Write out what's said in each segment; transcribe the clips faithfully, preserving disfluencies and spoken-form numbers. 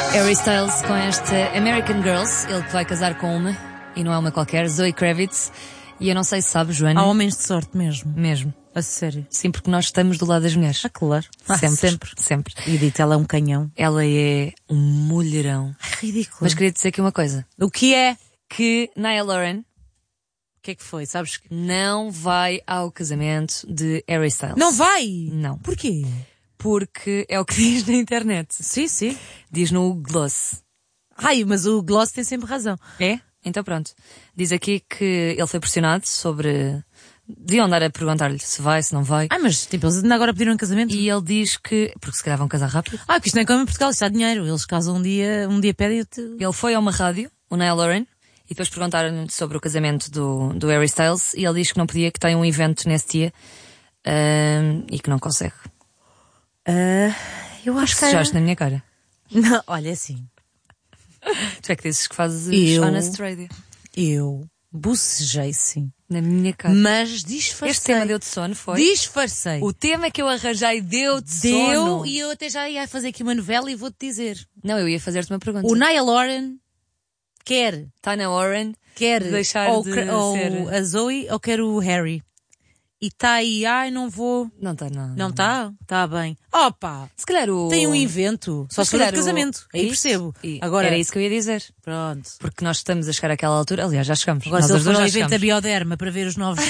Harry Styles com esta American Girls, ele que vai casar com uma, e não é uma qualquer, Zoe Kravitz. E eu não sei se sabes, Joana. Há homens de sorte mesmo. Mesmo. A sério. Sim, porque nós estamos do lado das mulheres. Ah, claro. Ah, sempre, sempre. Sempre. E dito, ela é um canhão. Ela é um mulherão. Ai, ridículo. Mas queria dizer aqui uma coisa. O que é? Que Niall Horan... O que é que foi? Sabes que... não vai ao casamento de Harry Styles. Não vai? Não. Porquê? Porque é o que diz na internet. Sim, sim. Diz no Gloss. Ai, mas o Gloss tem sempre razão. É? Então pronto. Diz aqui que ele foi pressionado sobre... deviam andar a perguntar-lhe se vai, se não vai. Ah, mas tipo, eles ainda agora pediram um casamento? E ele diz que... porque se calhar vão casar rápido. Ah, que isto não é como em Portugal, isto dá dinheiro. Eles casam um dia, um dia pedem... Te... Ele foi a uma rádio, o Niall Horan, e depois perguntaram-lhe sobre o casamento do, do Harry Styles, e ele diz que não podia, que tem um evento nesse dia, um, e que não consegue. Uh, eu acho que... Sujaste na minha cara. Não, olha, assim... Tu é que dizes que fazes eu, Honest Radio. Eu bocejei, sim. Na minha cara. Mas disfarcei. Este tema deu-te sono, foi? Disfarcei. O tema que eu arranjei deu-te Deu, sono. e eu até já ia fazer aqui uma novela e vou-te dizer. Não, eu ia fazer-te uma pergunta. O Niall Horan quer... Está na Horan Quer deixar ou, de ou ser... a Zoe ou quer o Harry. E está aí, ai, não vou... Não está, não. Não está? Está bem. Opa! Se calhar o... Tem um evento. Só se for de casamento. O... Aí isso. percebo. E Agora... Era isso que eu ia dizer. Pronto. Porque nós estamos a chegar àquela altura. Aliás, já chegamos. Agora, nós se ele as for duas ao já evento da chegamos. Bioderma para ver os novos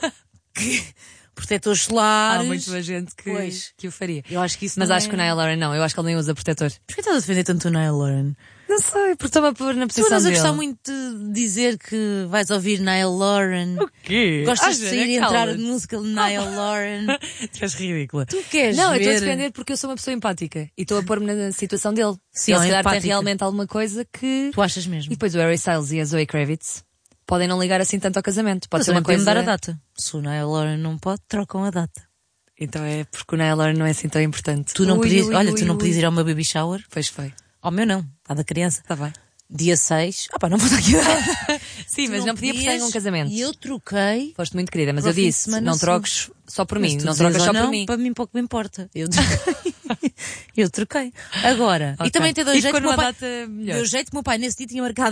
protetores solares... Há muita gente que, Pois. que o faria. Eu acho que isso Mas não acho é... que o Niall Horan não. Eu acho que ele nem usa protetor. Porquê estás a defender tanto o Niall Horan? Não sei, porque estou-me a pôr na Tu posição andas a dele. gostar muito de dizer que vais ouvir Niall Horan. O quê? Gostas Ah, de sair e Joana, entrar cala-te. de música de Niall Horan. Tu és ridícula. Tu queres Não, eu ver... estou a defender porque eu sou uma pessoa empática. E estou a pôr-me na situação dele. Sim, ele ela se é calhar tem empática. realmente alguma coisa que... Tu achas mesmo? E depois o Harry Styles e a Zoe Kravitz podem não ligar assim tanto ao casamento. Pode Mas ser uma também coisa... podem dar a data. Se o Niall Horan não pode, trocam a data. Então é porque o Niall Horan não é assim tão importante. Tu não Ui, podias... ui, Olha, ui, tu não ui. podias ir ao meu baby shower? Pois foi. Ao meu não. À da criança. Está bem. Dia seis. Ah pá, não vou dar aqui a data. Sim, Tu mas não podia porque podias, tenho um casamento. E eu troquei... Foste muito querida, mas Para eu o fim de disse, semana não sim. troques só por Mas mim. tu Não dizes trocas ou só não, por mim. para mim pouco me importa. Eu troquei. Eu troquei. Agora. Ok. E também tem E dois jeitos. ficou que o meu numa pai- data melhor. Deu jeito que o meu pai nesse dia tinha marcado